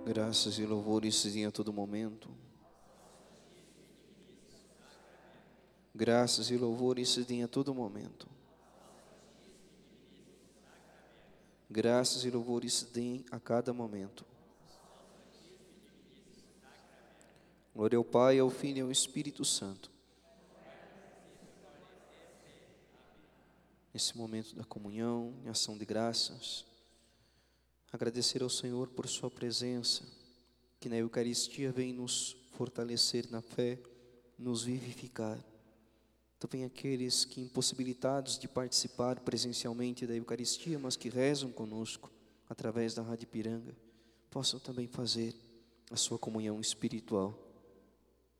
Graças e louvores se deem a todo momento. Graças e louvores se deem a todo momento. Graças e louvores se deem a cada momento. Glória ao Pai, ao Filho e ao Espírito Santo. Nesse momento da comunhão, em ação de graças, agradecer ao Senhor por sua presença, que na Eucaristia vem nos fortalecer na fé, nos vivificar. Também aqueles que, impossibilitados de participar presencialmente da Eucaristia, mas que rezam conosco através da Rádio Ipiranga, possam também fazer a sua comunhão espiritual.